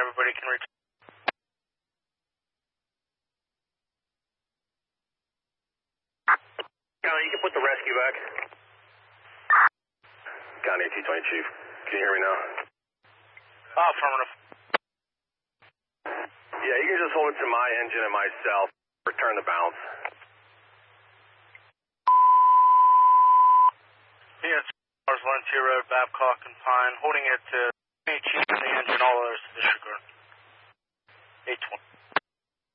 everybody can reach. County, you can put the rescue back. County 220 Chief, can you hear me now? Affirmative. Yeah, you can just hold it to my engine and myself. Return the bounce. Yes, Valencia Road, Babcock and Pine, holding it to Chief and the engine, all others to disregard. 820.